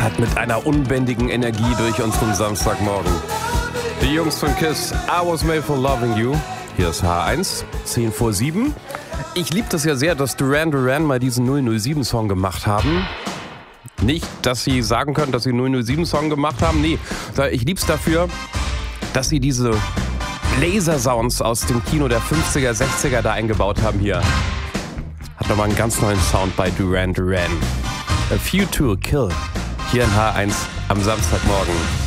flattert mit einer unbändigen Energie durch unseren Samstagmorgen. Die Jungs von KISS, I Was Made for Loving You. Hier ist H1, 10 vor 7. Ich liebe das ja sehr, dass Duran Duran mal diesen 007-Song gemacht haben. Nicht, dass sie sagen können, dass sie einen 007-Song gemacht haben. Nee, ich liebe es dafür, dass sie diese Laser-Sounds aus dem Kino der 50er, 60er da eingebaut haben hier. Hat nochmal einen ganz neuen Sound bei Duran Duran. A Few to a Kill. Hier in H1 am Samstagmorgen.